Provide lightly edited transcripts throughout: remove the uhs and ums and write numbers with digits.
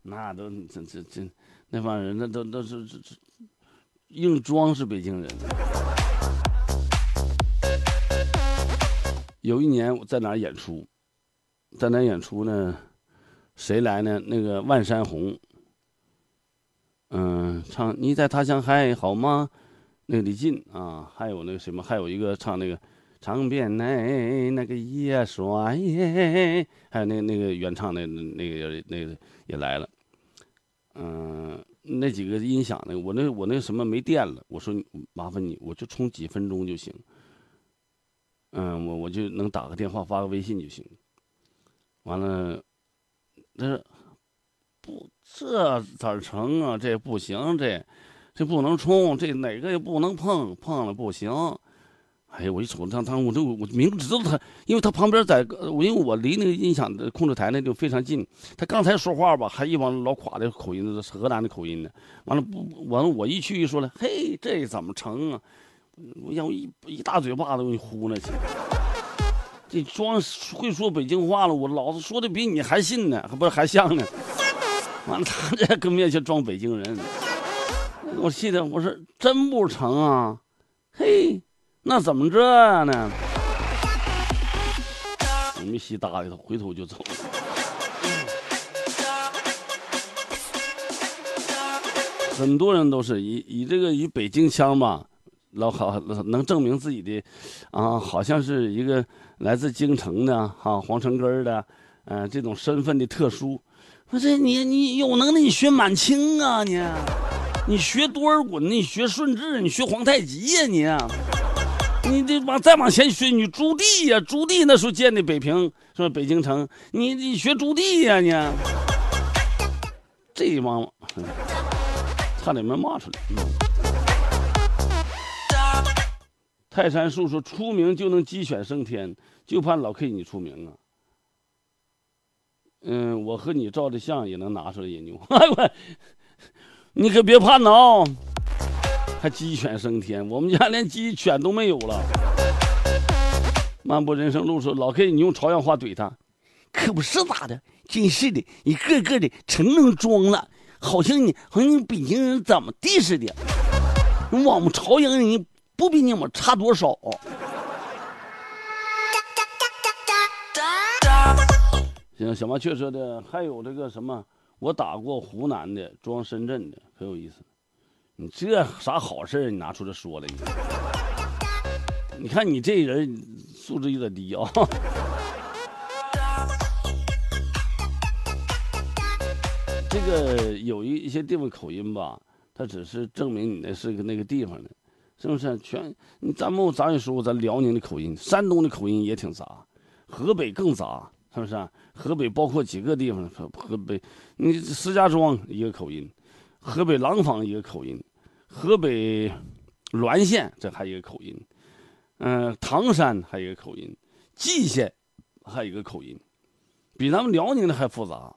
那都这那帮人那都是硬装是北京人。有一年我在哪儿演出，呢，谁来呢？那个万山红，唱你在他乡还好吗？那个李进啊，还有那个什么，还有一个唱那个长边内那个叶帅耶，还有那个原唱那个也来了。那几个音响呢，我那什么没电了，我说麻烦你，我就充几分钟就行。我就能打个电话发个微信就行。完了，这咋成啊？这不行，这不能冲，这哪个也不能碰，碰了不行。哎呀，我一瞅他，我明知道他，因为他旁边因为我离那个音响的控制台那就非常近。他刚才说话吧，还一帮老垮的口音，河南的口音呢。完了我一去一说了，嘿，这怎么成啊？我要一大嘴巴子给你呼那去。这装会说北京话了，我老子说的比你还信呢，还像呢。完了，他这跟面前装北京人，我气的我说真不成啊，嘿，那怎么这样呢？我没稀搭理他，回头就走了。很多人都是以北京腔吧，好能证明自己的好像是一个来自京城的皇城根的这种身份的特殊。我这你有能耐你学满清啊，你学多尔衮，你学顺治，你学皇太极呀，你这再往前学，你朱棣呀，朱棣那时候建的北平是吧？北京城，你学朱棣呀你，这一帮差点没骂出来。泰山树说出名就能鸡犬升天，就盼老 K 你出名啊。我和你照的相也能拿出来研究。你可别盼呐，还鸡犬升天，我们家连鸡犬都没有了。漫步人生路说老 K 你用朝阳话怼他，可不是咋的，真是的，一个个的成能装了，好像你北京人怎么地似的，我们朝阳人不比你们差多少。行，小麻雀说的还有这个什么，我打过湖南的，装深圳的，很有意思。你这啥好事你拿出来说了你看你这人素质有点低啊。这个有一些地方口音吧，它只是证明你那是那个地方的，是不是？咱也说过，咱辽宁的口音，山东的口音也挺杂，河北更杂。是不是河北包括几个地方？河北，你石家庄一个口音，河北廊坊一个口音，河北滦县这还有一个口音，唐山还有一个口音，蓟县还有一个口音，比咱们辽宁的还复杂。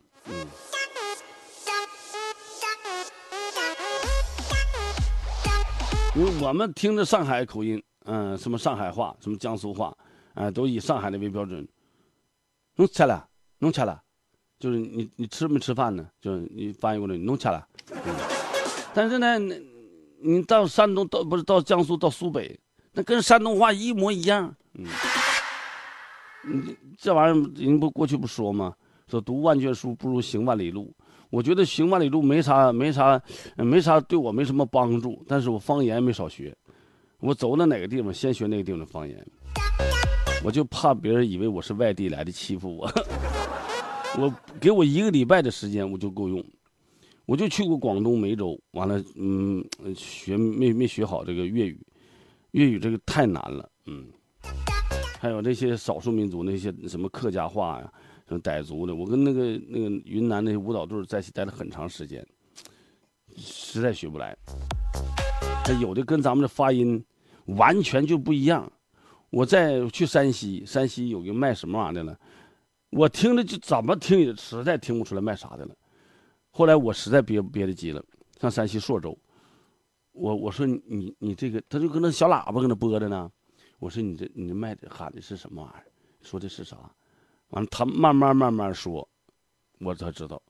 因为我们听着上海口音，什么上海话，什么江苏话，都以上海的为标准。弄吃了，就是你吃没吃饭呢？就是你翻译过来，你弄吃了。但是呢，你到山东到江苏到苏北，那跟山东话一模一样。这玩意儿人过去不说吗？说读万卷书不如行万里路。我觉得行万里路没啥对我没什么帮助，但是我方言没少学。我走到哪个地方，先学那个地方的方言。我就怕别人以为我是外地来的欺负我。给我1个礼拜的时间我就够用。我就去过广东梅州，完了没学好这个粤语这个太难了。还有这些少数民族那些什么客家话呀，什么傣族的，我跟那个云南那些舞蹈队在一起待了很长时间，实在学不来。它有的跟咱们的发音完全就不一样。我再去山西有一个卖什么玩意儿的了，我听着就怎么听也实在听不出来卖啥的了。后来我实在憋得急了，上山西朔州，我说你这个，他就跟那小喇叭跟那播着呢。我说你这卖的喊的是什么玩意儿？说的是啥？完了他慢慢说，我才知道